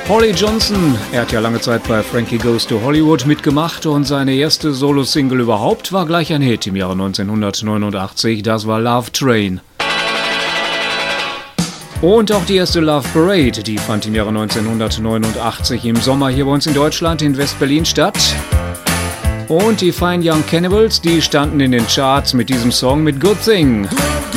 Holly Johnson, er hat ja lange Zeit bei Frankie Goes to Hollywood mitgemacht und seine erste Solo-Single überhaupt war gleich ein Hit im Jahre 1989, das war Love Train. Und auch die erste Love Parade, die fand im Jahre 1989 im Sommer hier bei uns in Deutschland in West-Berlin statt. Und die Fine Young Cannibals, die standen in den Charts mit diesem Song mit Good Thing.